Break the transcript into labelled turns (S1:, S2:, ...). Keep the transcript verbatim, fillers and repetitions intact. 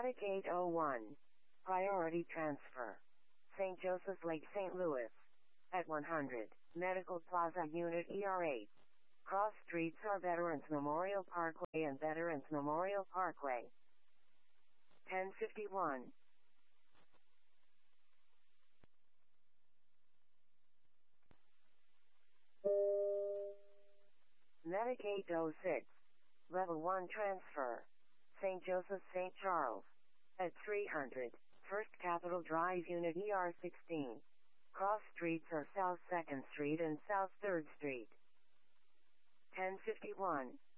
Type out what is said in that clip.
S1: Medic eight oh one. Priority transfer. Saint Joseph's Lake, Saint Louis. At one hundred. Medical Plaza Unit E R eight. Cross streets are Veterans Memorial Parkway and Veterans Memorial Parkway. ten fifty-one. Medic eight oh six. Level one transfer. Saint Joseph, Saint Charles. At three hundred. First Capitol Drive Unit E R sixteen. Cross streets are South second Street and South third Street. ten fifty-one.